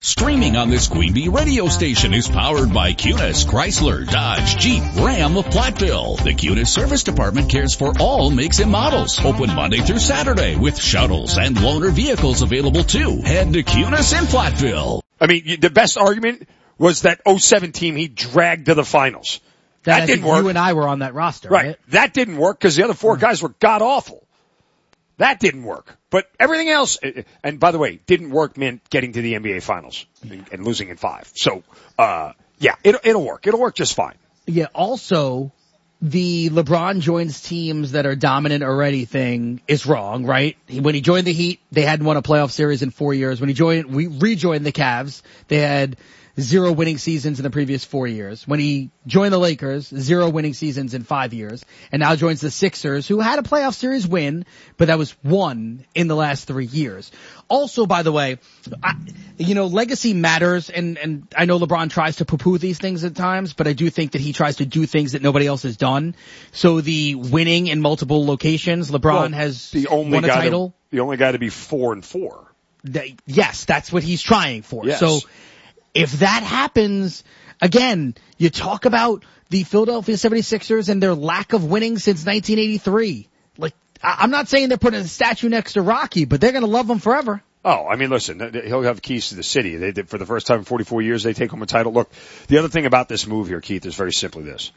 Streaming on this Queen Bee radio station is powered by Cunis, Chrysler, Dodge, Jeep, Ram of Platteville. The Cunis Service Department cares for all makes and models. Open Monday through Saturday with shuttles and loaner vehicles available too. Head to Cunis in Platteville. I mean, the best argument was that 07 team he dragged to the finals. That didn't work. You and I were on that roster, right? That didn't work because the other four guys were god-awful. That didn't work. But everything else, and by the way, didn't work meant getting to the NBA Finals and losing in 5. So, yeah, it'll work. It'll work just fine. Yeah, also, the LeBron joins teams that are dominant already thing is wrong, right? When he joined the Heat, they hadn't won a playoff series in 4 years. When we rejoined the Cavs, they had 0 winning seasons in the previous 4 years. When he joined the Lakers, 0 winning seasons in 5 years. And now joins the Sixers, who had a playoff series win, but that was 1 in the last 3 years. Also, by the way, legacy matters, and I know LeBron tries to poo-poo these things at times, but I do think that he tries to do things that nobody else has done. So the winning in multiple locations, LeBron has won a title. The only guy to be 4-4. Yes, that's what he's trying for. Yes. So, if that happens, again, you talk about the Philadelphia 76ers and their lack of winning since 1983. Like, I'm not saying they're putting a statue next to Rocky, but they're going to love him forever. Oh, I mean, listen, he'll have keys to the city. They did, for the first time in 44 years, they take home a title. Look, the other thing about this move here, Keith, is very simply this.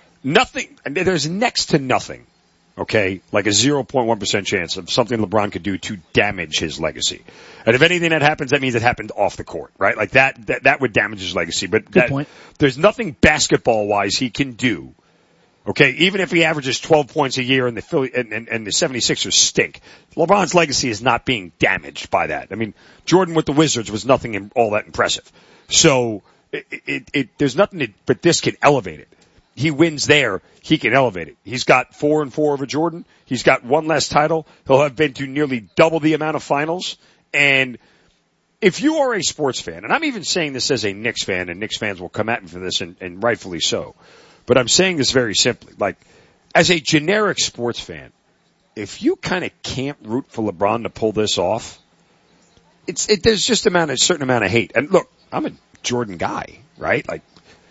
There's next to nothing, okay, like a 0.1% chance of something LeBron could do to damage his legacy. And if anything that happens, that means it happened off the court, right? Like that would damage his legacy. But Good point. There's nothing basketball-wise he can do, okay, even if he averages 12 points a year and the 76ers stink. LeBron's legacy is not being damaged by that. I mean, Jordan with the Wizards was nothing all that impressive. So there's nothing but this can elevate it. He wins there, he can elevate it. He's got 4-4 over Jordan. He's got 1 less title. He'll have been to nearly double the amount of finals. And if you are a sports fan, and I'm even saying this as a Knicks fan, and Knicks fans will come at me for this, and rightfully so, but I'm saying this very simply. Like, as a generic sports fan, if you kind of can't root for LeBron to pull this off, there's just a certain amount of hate. And look, I'm a Jordan guy, right? Like,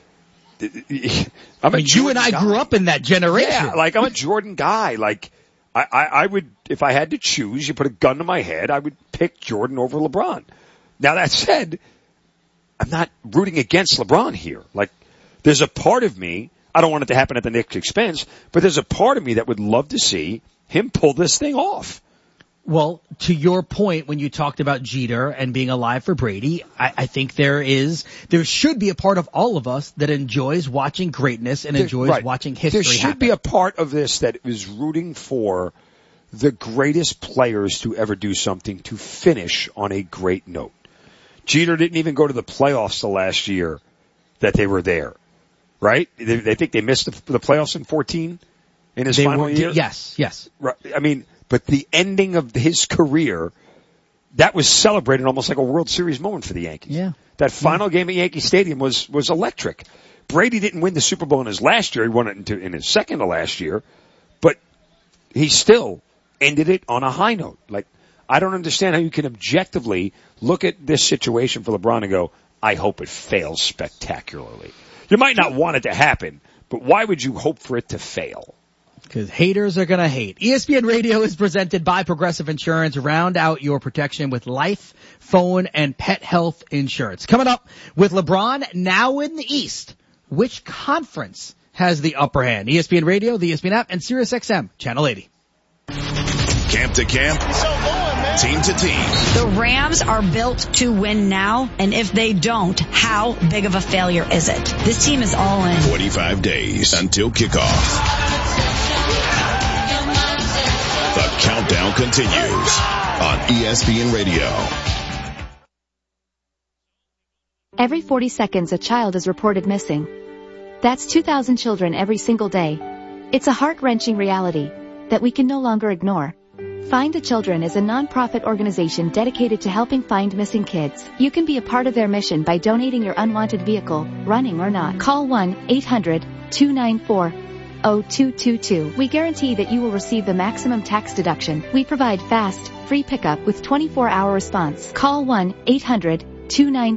you and I grew up in that generation. Yeah, like I'm a Jordan guy. Like I would, if I had to choose, you put a gun to my head, I would pick Jordan over LeBron. Now that said, I'm not rooting against LeBron here. Like there's a part of me, I don't want it to happen at the Knicks' expense, but there's a part of me that would love to see him pull this thing off. Well, to your point, when you talked about Jeter and being alive for Brady, I think there should be a part of all of us that enjoys watching greatness and enjoys watching history happen. There should be a part of this that is rooting for the greatest players to ever do something to finish on a great note. Jeter didn't even go to the playoffs the last year that they were there, right? They think they missed the playoffs in 14 in his final year? Yes. Right. I mean, but the ending of his career, that was celebrated almost like a World Series moment for the Yankees. Yeah. That final game at Yankee Stadium was electric. Brady didn't win the Super Bowl in his last year. He won it in his second to last year. But he still ended it on a high note. Like, I don't understand how you can objectively look at this situation for LeBron and go, I hope it fails spectacularly. You might not want it to happen, but why would you hope for it to fail? Because haters are going to hate. ESPN Radio is presented by Progressive Insurance. Round out your protection with life, phone, and pet health insurance. Coming up with LeBron now in the East. Which conference has the upper hand? ESPN Radio, the ESPN app, and SiriusXM, Channel 80. Camp to camp, team to team. The Rams are built to win now, and if they don't, how big of a failure is it? This team is all in. 45 days until kickoff. The countdown continues on ESPN Radio. Every 40 seconds a child is reported missing. That's 2,000 children every single day. It's a heart-wrenching reality that we can no longer ignore. Find the Children is a non-profit organization dedicated to helping find missing kids. You can be a part of their mission by donating your unwanted vehicle, running or not. Call 1-800-294-0222. We guarantee that you will receive the maximum tax deduction. We provide fast, free pickup with 24-hour response. Call 1-800-294